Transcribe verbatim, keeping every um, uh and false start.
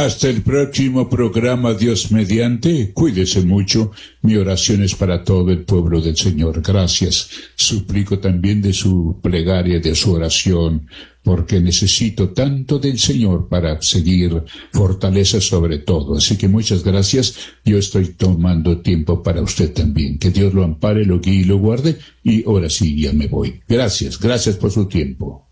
Hasta el próximo programa, Dios mediante. Cuídese mucho. Mi oración es para todo el pueblo del Señor. Gracias. Suplico también de su plegaria, de su oración, porque necesito tanto del Señor para seguir, fortaleza sobre todo. Así que muchas gracias. Yo estoy tomando tiempo para usted también. Que Dios lo ampare, lo guíe y lo guarde. Y ahora sí, ya me voy. Gracias, gracias por su tiempo.